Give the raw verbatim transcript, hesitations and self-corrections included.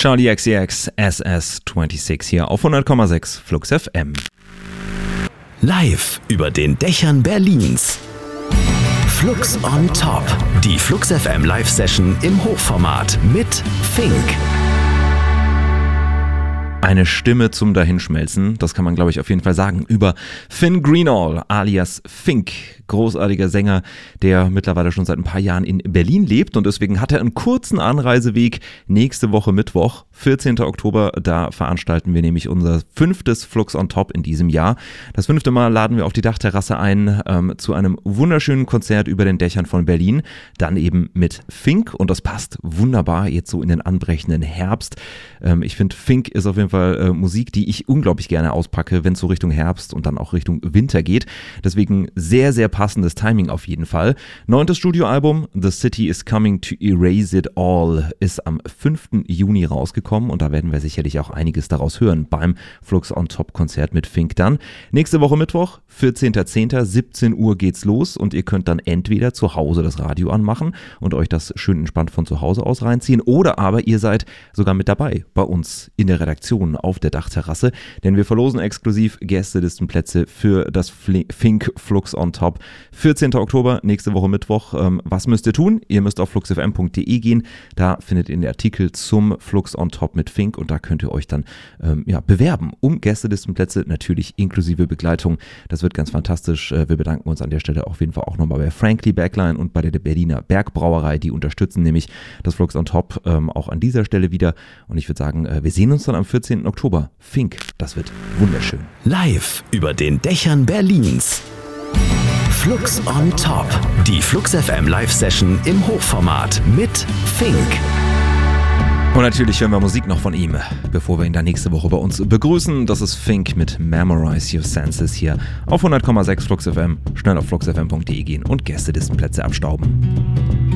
Charlie X C X S S sechsundzwanzig hier auf hundert Komma sechs Flux F M. Live über den Dächern Berlins. Flux on Top. Die Flux F M Live-Session im Hochformat mit Fink. Eine Stimme zum Dahinschmelzen, das kann man, glaube ich, auf jeden Fall sagen, über Finn Greenall alias Fink, großartiger Sänger, der mittlerweile schon seit ein paar Jahren in Berlin lebt und deswegen hat er einen kurzen Anreiseweg. Nächste Woche Mittwoch, vierzehnten Oktober, da veranstalten wir nämlich unser fünftes Flux on Top in diesem Jahr. Das fünfte Mal laden wir auf die Dachterrasse ein ähm, zu einem wunderschönen Konzert über den Dächern von Berlin, dann eben mit Fink und das passt wunderbar jetzt so in den anbrechenden Herbst. Ähm, ich finde, Fink ist auf jeden Fall Fall äh, Musik, die ich unglaublich gerne auspacke, wenn es so Richtung Herbst und dann auch Richtung Winter geht. Deswegen sehr, sehr passendes Timing auf jeden Fall. Neuntes Studioalbum, The City is Coming to Erase It All, ist am fünften Juni rausgekommen und da werden wir sicherlich auch einiges daraus hören beim Flux on Top Konzert mit Fink dann. Nächste Woche Mittwoch, vierzehnten zehnten siebzehn Uhr geht's los und ihr könnt dann entweder zu Hause das Radio anmachen und euch das schön entspannt von zu Hause aus reinziehen oder aber ihr seid sogar mit dabei bei uns in der Redaktion auf der Dachterrasse, denn wir verlosen exklusiv Gästelistenplätze für das Fink Flux on Top. vierzehnten Oktober, nächste Woche Mittwoch. Ähm, was müsst ihr tun? Ihr müsst auf flux f m punkt d e gehen, da findet ihr den Artikel zum Flux on Top mit Fink und da könnt ihr euch dann ähm, ja, bewerben um Gästelistenplätze, natürlich inklusive Begleitung. Das wird ganz fantastisch. Wir bedanken uns an der Stelle auf jeden Fall auch nochmal bei Frankly Backline und bei der Berliner Bergbrauerei, die unterstützen nämlich das Flux on Top ähm, auch an dieser Stelle wieder und ich würde sagen, äh, wir sehen uns dann am vierzehnten Oktober. Fink, das wird wunderschön. Live über den Dächern Berlins. Flux on Top. Die Flux F M Live-Session im Hochformat mit Fink. Und natürlich hören wir Musik noch von ihm, bevor wir ihn dann nächste Woche bei uns begrüßen. Das ist Fink mit Memorize Your Senses hier auf hundert Komma sechs Flux F M. Schnell auf flux f m punkt d e gehen und Gästelistenplätze abstauben.